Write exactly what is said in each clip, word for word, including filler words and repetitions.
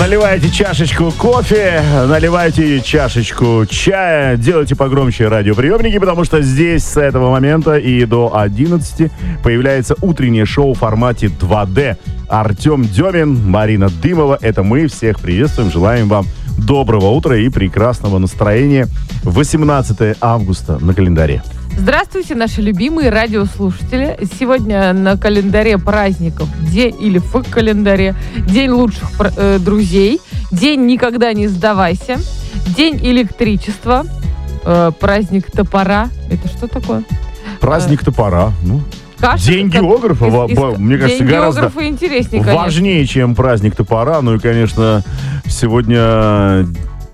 Наливайте чашечку кофе, наливайте чашечку чая, делайте погромче радиоприемники, потому что здесь с этого момента и до одиннадцати появляется утреннее шоу в формате два дэ. Артем Демин, Марина Дымова. Это мы. Всех приветствуем. Желаем вам доброго утра и прекрасного настроения. восемнадцатое августа на календаре. Здравствуйте, наши любимые радиослушатели. Сегодня на календаре праздников день, или в календаре, день лучших э, друзей, день никогда не сдавайся, день электричества, э, праздник топора. Это что такое? Праздник топора. Ну, Каша, день географа, из, из, мне кажется, день гораздо интереснее, важнее, чем праздник топора. Ну и, конечно, сегодня...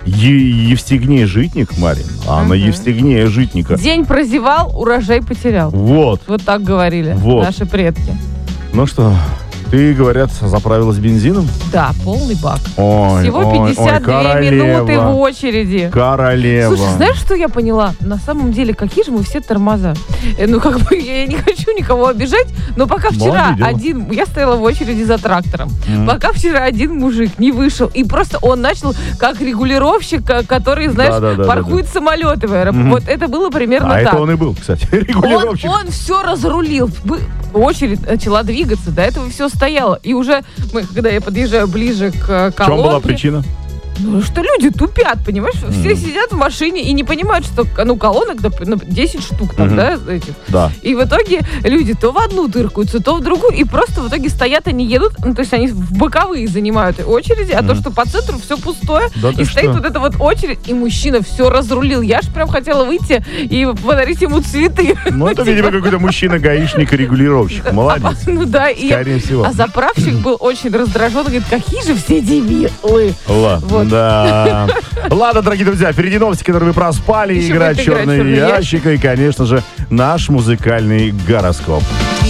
Е- Евстигней Житник, Марин. А угу. на Евстигнея Житника. День прозевал, урожай потерял. Вот. Вот так говорили вот. наши предки. Ну что, ты, говорят, заправилась бензином? Да, полный бак. Ой, Всего пятьдесят две минуты в очереди. Королева. Слушай, знаешь, что я поняла? На самом деле, какие же мы все тормоза. Э, ну, как бы, я не хочу никого обижать, но пока вчера один... Я стояла в очереди за трактором. Mm-hmm. Пока вчера один мужик не вышел, и просто он начал, как регулировщик, который, знаешь, да, да, да, паркует да, да. самолеты в аэропорту. Mm-hmm. Вот это было примерно а так. А это он и был, кстати, регулировщик. Он, он все разрулил. Очередь начала двигаться. До этого все стояло. И уже, мы, когда я подъезжаю ближе к колонке... В чем была причина? Ну, что люди тупят, понимаешь? Mm. Все сидят в машине и не понимают, что, ну, колонок десять штук там, mm-hmm. да, этих. Да. И в итоге люди то в одну тыркаются, то в другую, и просто в итоге стоят, они едут, ну, то есть они в боковые занимают очереди, а mm. то, что по центру все пустое, да и стоит что? Вот эта вот очередь, и мужчина все разрулил. Я ж прям хотела выйти и подарить ему цветы. Ну, это, видимо, какой-то мужчина-гаишник и регулировщик. Молодец. Ну да, скорее всего. А заправщик был очень раздражен, говорит, какие же все дебилы. Вот. Да. Ладно, дорогие друзья, впереди новости, которые вы проспали. Играть черный ящик. И, конечно же, наш музыкальный гороскоп.